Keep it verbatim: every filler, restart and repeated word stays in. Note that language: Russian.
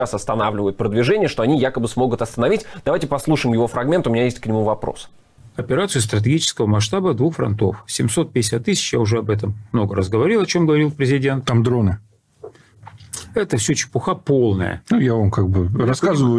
останавливают продвижение, что они якобы смогут остановить. Давайте послушаем его фрагмент, у меня есть к нему вопрос. Операцию стратегического масштаба двух фронтов. семьсот пятьдесят тысяч, я уже об этом много раз говорил, о чем говорил президент. Там дроны. Это все чепуха полная. Ну, я вам как бы рассказываю.